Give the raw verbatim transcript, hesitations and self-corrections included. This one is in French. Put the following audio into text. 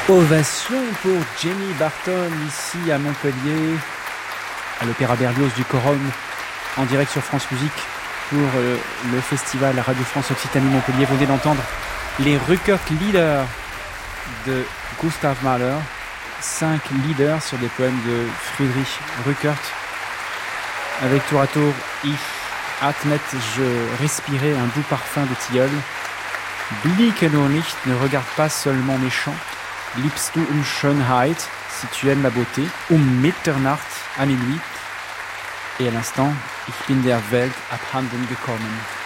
Ovation pour Jenny Barton ici à Montpellier, à l'Opéra Berlioz du Corum, en direct sur France Musique pour euh, le festival Radio France Occitanie Montpellier. Vous venez d'entendre les Ruckert Lieder de Gustav Mahler, cinq lieders sur des poèmes de Friedrich Ruckert, avec tour à tour Ich atmet, je respirais un doux parfum de tilleul. Blicke nur nicht, ne regarde pas seulement mes chants. Liebst du um Schönheit, si tu aimes la beauté. Um Mitternacht, à minuit. Et à l'instant, ich bin der Welt abhanden gekommen.